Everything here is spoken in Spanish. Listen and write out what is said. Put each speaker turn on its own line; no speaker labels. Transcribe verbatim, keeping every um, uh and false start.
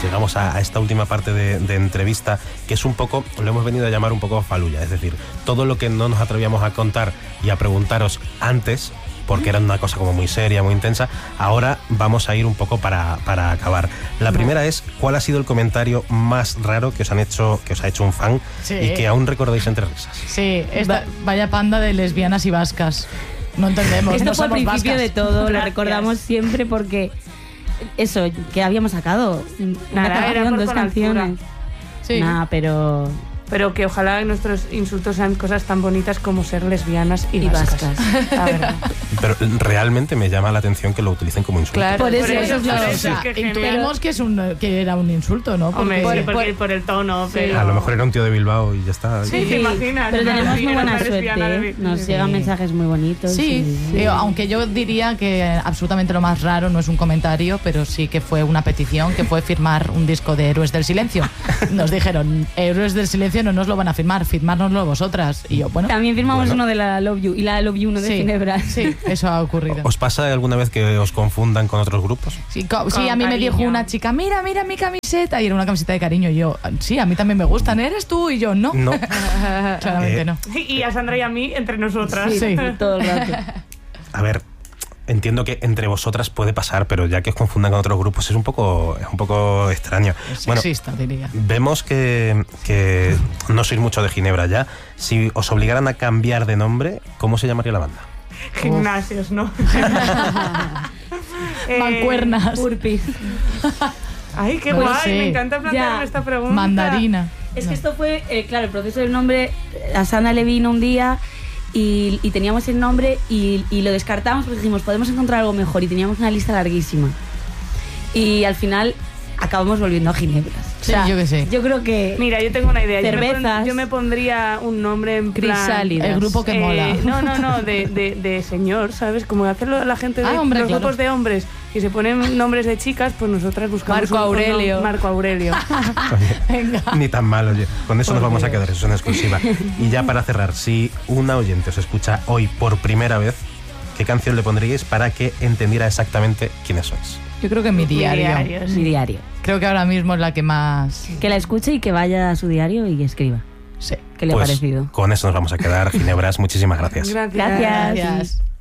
llegamos a, a esta última parte de, de entrevista, que es un poco, lo hemos venido a llamar un poco faluya, es decir, todo lo que no nos atrevíamos a contar y a preguntaros antes, porque era una cosa como muy seria, muy intensa, ahora vamos a ir un poco para, para acabar. La primera es, ¿cuál ha sido el comentario más raro que os han hecho, que os ha hecho un fan
Sí.
y que aún recordáis entre risas?
Sí, esta, vaya panda de lesbianas y vascas. No entendemos,
Esto
no
fue al
somos
principio
vascas.
de todo, lo
Gracias.
recordamos siempre porque eso, que habíamos sacado una
Nada, era
canción,
por
dos
con altura.
canciones.
Sí.
Nada, pero
Pero que ojalá nuestros insultos sean cosas tan bonitas como ser lesbianas y,
y
vascas.
vascas.
La verdad.
Pero realmente me llama la atención que lo utilicen como insulto.
Claro,
Por eso,
Por eso,
eso,
claro,
por
o
eso
sea,
es que genial.
intuimos que, es un, que era un insulto, ¿no?
Hombre,
Porque-
sí, porque por el tono, pero...
A lo mejor era un tío de Bilbao y ya está.
Sí, te imaginas.
Pero tenemos muy
Era
buena
una
suerte,
lesbiana de-
¿eh? Nos
sí.
llegan mensajes muy bonitos.
Sí,
y-
eh, aunque yo diría que absolutamente lo más raro no es un comentario, pero sí que fue una petición, que fue firmar un disco de Héroes del Silencio. Nos dijeron, Héroes del Silencio no nos lo van a firmar, firmárnoslo vosotras. Y yo, bueno,
También firmamos
Bueno.
uno de la Love You y la Love You uno de
sí,
Ginebra.
sí, eso ha ocurrido.
¿Os pasa alguna vez que os confundan con otros grupos?
Sí, co- sí,
Con
a mí me
cariño.
dijo una chica, mira, mira mi camiseta, y era una camiseta de cariño, y yo, sí, a mí también me gustan, ¿eres tú? Y yo, no,
No.
claramente
Eh,
no.
Y a Sandra y a mí, entre nosotras.
Sí.
Todo el rato.
A ver, entiendo que entre vosotras puede pasar, pero ya que os confundan con otros grupos es un poco, es un poco extraño.
Es
Bueno,
sexista, diría.
vemos que, que no sois mucho de Ginebra ya. Si os obligaran a cambiar de nombre, ¿cómo se llamaría la banda?
Gimnasios, ¿no? Eh,
Mancuernas.
Urpis.
Ay, qué
Bueno,
guay,
sí.
me encanta plantearme
Ya.
esta pregunta.
Mandarina.
Es
No.
que esto fue, eh, claro, el proceso del nombre, a Sana le vino un día y, y teníamos el nombre y, y lo descartamos porque dijimos, podemos encontrar algo mejor y teníamos una lista larguísima. Y al final acabamos volviendo a Ginebras.
Sí, yo que sé.
Yo creo que...
Mira, yo tengo una idea. Yo me, pon-
Cervezas.
yo me pondría un nombre en plan...
Crisálidas.
El grupo que
eh,
mola.
No, no, no, de, de, de señor, ¿sabes? Como hace lo- la gente de
Ah, hombre,
los
claro.
grupos de hombres y se ponen nombres de chicas, pues nosotras buscamos
Marco
un- un nom-
Aurelio.
Marco Aurelio.
Venga.
Ni tan mal, oye. Con eso
Por
nos vamos a
Dios.
quedar, eso es una exclusiva. Y ya para cerrar, si una oyente os escucha hoy por primera vez, ¿qué canción le pondríais para que entendiera exactamente quiénes sois?
Yo creo que mi diario.
diario,
Mi diario.
Creo que ahora mismo es la que más...
Que la escuche y que vaya a su diario y escriba.
Sí.
¿Qué le
Pues
ha parecido?
con eso nos vamos a quedar. Ginebras, muchísimas gracias.
Gracias.
Gracias.
Gracias.